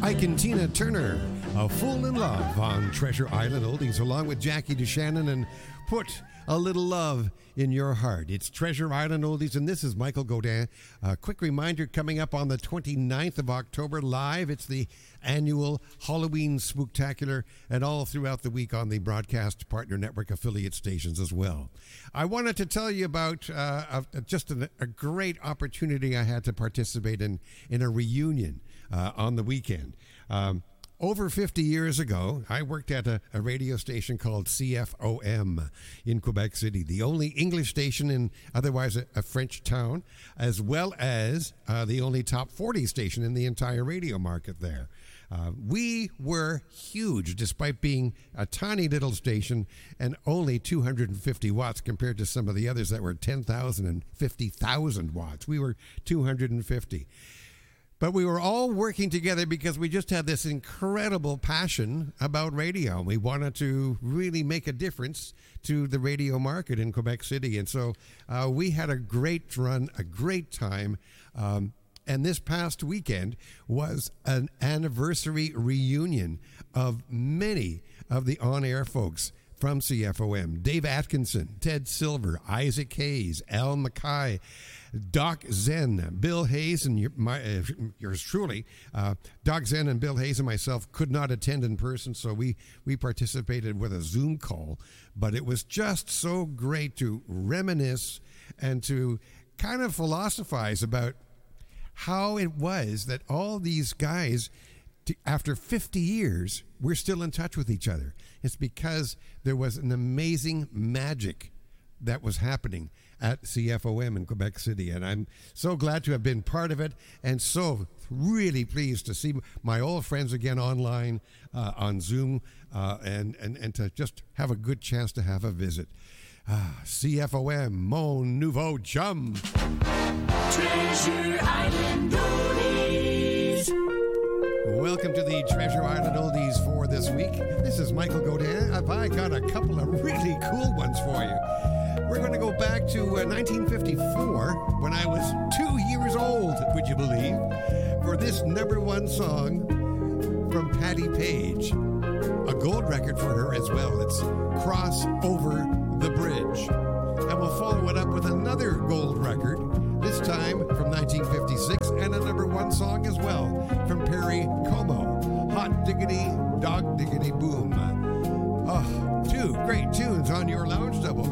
Ike and Tina Turner, A Fool in Love on Treasure Island Oldies, along with Jackie DeShannon and Put a Little Love in Your Heart. It's Treasure Island Oldies, and this is Michael Godin. A quick reminder, coming up on the 29th of October live, it's the annual Halloween Spooktacular, and all throughout the week on the Broadcast Partner Network affiliate stations as well. I wanted to tell you about just a great opportunity I had to participate in a reunion on the weekend. Over 50 years ago, I worked at a radio station called CFOM in Quebec City, the only English station in otherwise a French town, as well as the only top 40 station in the entire radio market there. We were huge, despite being a tiny little station and only 250 watts compared to some of the others that were 10,000 and 50,000 watts. We were 250. But we were all working together because we just had this incredible passion about radio. We wanted to really make a difference to the radio market in Quebec City. And so we had a great run, a great time. And this past weekend was an anniversary reunion of many of the on-air folks from CFOM. Dave Atkinson, Ted Silver, Isaac Hayes, Al Mackay, Doc Zen, Bill Hayes, and yours truly. Doc Zen and Bill Hayes and myself could not attend in person, so we participated with a Zoom call. But it was just so great to reminisce and to kind of philosophize about how it was that all these guys, after 50 years, we're still in touch with each other. It's because there was an amazing magic that was happening at CFOM in Quebec City. And I'm so glad to have been part of it, and so really pleased to see my old friends again online on Zoom and to just have a good chance to have a visit. CFOM, mon nouveau chum. Treasure Island Oldies. Welcome to the Treasure Island Oldies for this week. This is Michael Godin. I got a couple of really cool ones for you. We're going to go back to 1954 when I was 2 years old, would you believe, for this number one song from Patti Page. A gold record for her as well. It's Cross Over the Bridge. And we'll follow it up with another gold record, this time from 1956, and a number one song as well from Perry Como, Hot Diggity, Dog Diggity Boom. Oh, two great tunes on your lounge double.